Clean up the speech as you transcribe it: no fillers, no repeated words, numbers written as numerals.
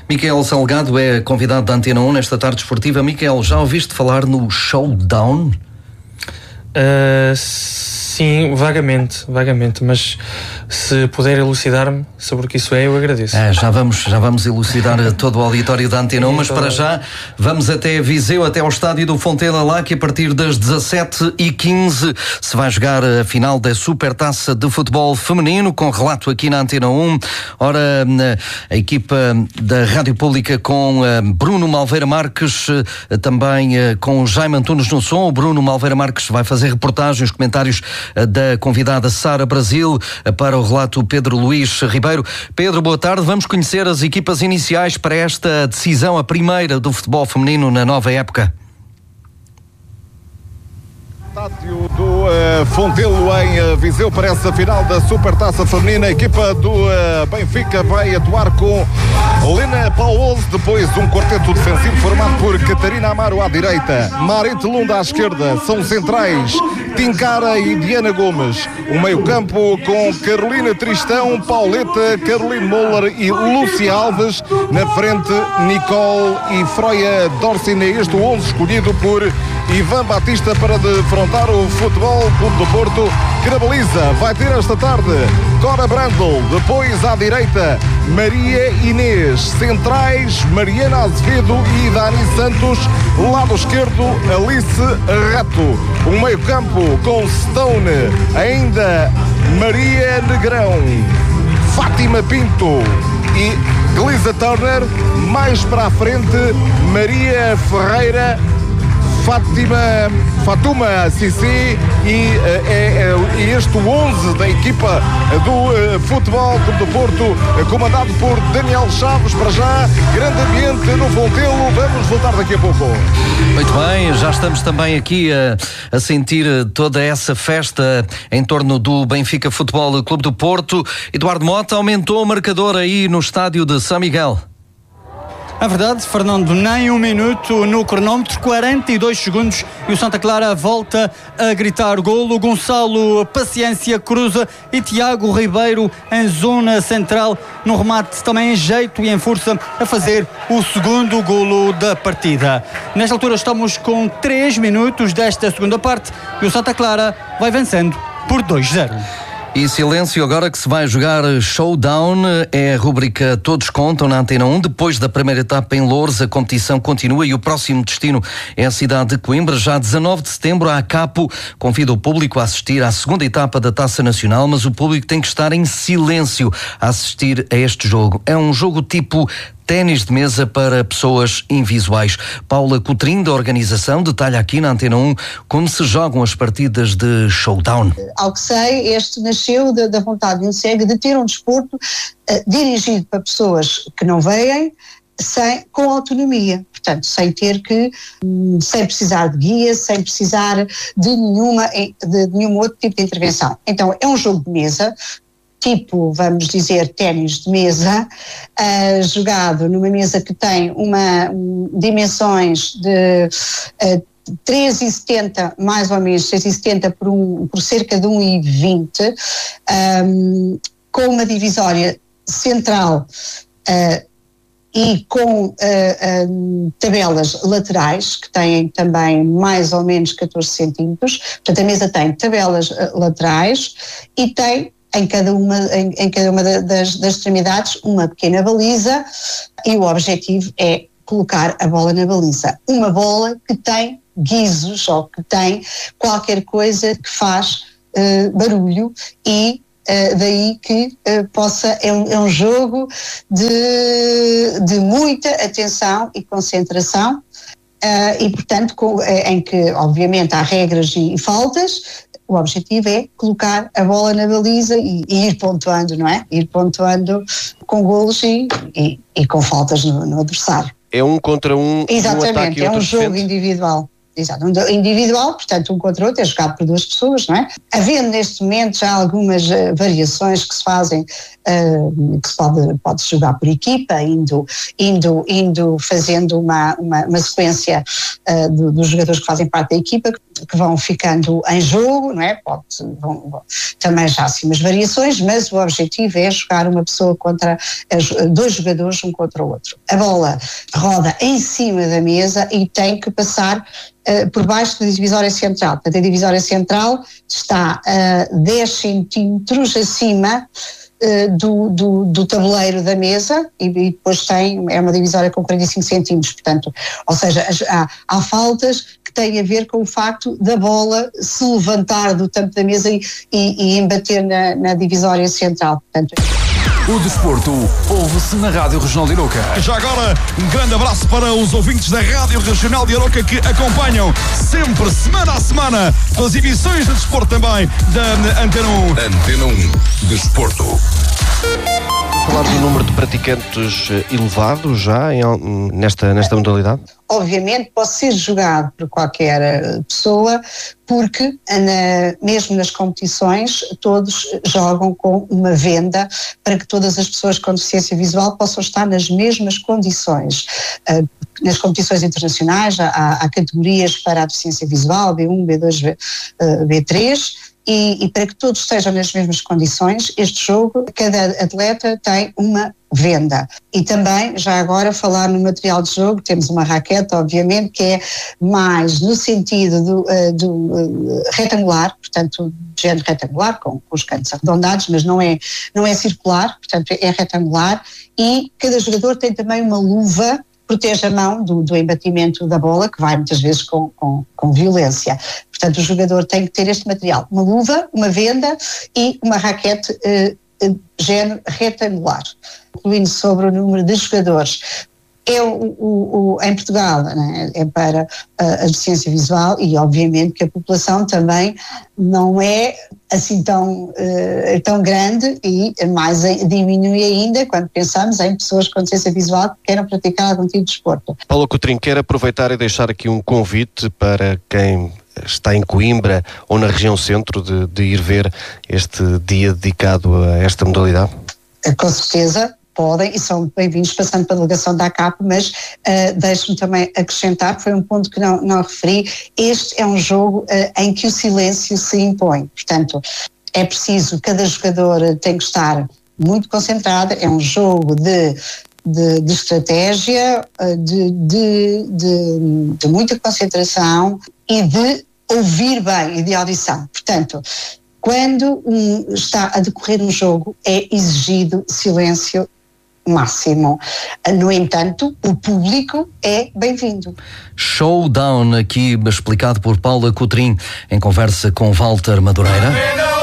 Miquel Salgado é convidado da Antena 1 nesta tarde esportiva. Miquel, já ouviste falar no Showdown? Sim, vagamente, mas se puder elucidar-me sobre o que isso é, eu agradeço. Já vamos elucidar todo o auditório da Antena 1, mas para já vamos até Viseu, até ao estádio do Fontela lá, que a partir das 17h15 se vai jogar a final da Supertaça de Futebol Feminino, com relato aqui na Antena 1. Ora, a equipa da Rádio Pública com Bruno Malveira Marques, também com Jaime Antunes no som. O Bruno Malveira Marques vai fazer reportagens, comentários da convidada Sara Brasil, para o relato Pedro Luís Ribeiro. Pedro, boa tarde. Vamos conhecer as equipas iniciais para esta decisão, a primeira do futebol feminino na nova época. Estádio do Fontelo em Viseu para essa final da Supertaça Feminina. A equipa do Benfica vai atuar com Lena Paulos, depois um quarteto defensivo formado por Catarina Amaro à direita, Marite Lunda à esquerda, são centrais Tincara e Diana Gomes. O meio-campo com Carolina Tristão, Pauleta, Caroline Moller e Lúcia Alves. Na frente, Nicole e Froia Dorcina. Este o 11 escolhido por Ivan Batista para defrontar o Futebol Clube do Porto, que na baliza vai ter esta tarde Cora Brandl, depois à direita Maria Inês, centrais Mariana Azevedo e Dani Santos, lado esquerdo Alice Rato, um meio campo com Stone, ainda Maria Negrão, Fátima Pinto e Glisa Turner, mais para a frente Maria Ferreira, Fatuma Sissi e este 11 da equipa do Futebol Clube do Porto, comandado por Daniel Chaves. Para já, grande ambiente no Fontelo. Vamos voltar daqui a pouco. Muito bem, já estamos também aqui a sentir toda essa festa em torno do Benfica Futebol Clube do Porto. Eduardo Mota, aumentou o marcador aí no estádio de São Miguel. É verdade, Fernando, nem um minuto no cronómetro, 42 segundos e o Santa Clara volta a gritar golo. Gonçalo Paciência cruza e Tiago Ribeiro em zona central, no remate também em jeito e em força, a fazer o segundo golo da partida. Nesta altura estamos com 3 minutos desta segunda parte e o Santa Clara vai vencendo por 2-0. E silêncio agora que se vai jogar Showdown, é a rúbrica Todos Contam na Antena 1. Depois da primeira etapa em Loures, a competição continua e o próximo destino é a cidade de Coimbra. Já 19 de setembro, a ACAPO convida o público a assistir à segunda etapa da Taça Nacional, mas o público tem que estar em silêncio a assistir a este jogo. É um jogo tipo ténis de mesa para pessoas invisuais. Paula Coutrinho, da organização, detalha aqui na Antena 1 como se jogam as partidas de Showdown. Ao que sei, este nasceu da vontade de um cego de ter um desporto dirigido para pessoas que não veem, com autonomia, portanto, sem precisar de guia, sem precisar de nenhum outro tipo de intervenção. Então, é um jogo de mesa, tipo, vamos dizer, ténis de mesa, jogado numa mesa que tem dimensões de 3,70, mais ou menos 6,70 por cerca de 1,20, com uma divisória central e com tabelas laterais, que têm também mais ou menos 14 centímetros. Portanto, a mesa tem tabelas laterais e tem em cada uma das extremidades uma pequena baliza, e o objetivo é colocar a bola na baliza. Uma bola que tem guizos ou que tem qualquer coisa que faz barulho, e daí que é um jogo de muita atenção e concentração, e portanto em que obviamente há regras e faltas. O objetivo é colocar a bola na baliza e ir pontuando, não é? Ir pontuando com golos e com faltas no adversário. É um contra um. Exatamente, um é um jogo individual. Exato, individual, portanto um contra o outro, é jogado por duas pessoas, não é? Havendo neste momento já algumas variações que se fazem, que se pode jogar por equipa, indo fazendo uma sequência dos jogadores que fazem parte da equipa, que vão ficando em jogo, não é? Também já há assim umas variações, mas o objetivo é jogar uma pessoa contra dois jogadores um contra o outro. A bola roda em cima da mesa e tem que passar por baixo da divisória central. Portanto, a divisória central está a 10 centímetros acima do tabuleiro da mesa e depois é uma divisória com 45 centímetros, portanto, ou seja, há faltas que têm a ver com o facto da bola se levantar do tampo da mesa e embater na divisória central, portanto. O desporto ouve-se na Rádio Regional de Aroca. Já agora, um grande abraço para os ouvintes da Rádio Regional de Aroca que acompanham sempre, semana a semana, as emissões de desporto também da Antena 1. Antena 1, Desporto. Falar do número de praticantes elevado já nesta modalidade? Obviamente pode ser jogado por qualquer pessoa, porque mesmo nas competições todos jogam com uma venda para que todas as pessoas com deficiência visual possam estar nas mesmas condições. Nas competições internacionais há categorias para a deficiência visual, B1, B2, B3, e para que todos estejam nas mesmas condições, este jogo, cada atleta tem uma venda. E também, já agora, falar no material de jogo, temos uma raquete, obviamente, que é mais no sentido do retangular, portanto, de género retangular, com os cantos arredondados, mas não é circular, portanto, é retangular, e cada jogador tem também uma luva protege a mão do embatimento da bola, que vai muitas vezes com violência. Portanto, o jogador tem que ter este material, uma luva, uma venda e uma raquete género retangular. Concluindo sobre o número de jogadores, em Portugal, né, é para a deficiência visual e obviamente que a população também não é assim tão grande e mais diminui ainda quando pensamos em pessoas com deficiência visual que queiram praticar algum tipo de desporto. Paula Coutrinho, quer aproveitar e deixar aqui um convite para quem está em Coimbra ou na região centro de ir ver este dia dedicado a esta modalidade? Com certeza. Podem e são bem-vindos, passando pela delegação da ACAP, mas deixe-me também acrescentar, que foi um ponto que não referi, este é um jogo em que o silêncio se impõe, portanto é preciso, cada jogador tem que estar muito concentrado, é um jogo de estratégia, de muita concentração e de ouvir bem e de audição, portanto quando está a decorrer um jogo é exigido silêncio máximo. No entanto, o público é bem-vindo. Showdown, aqui explicado por Paula Coutrinho, em conversa com Walter Madureira.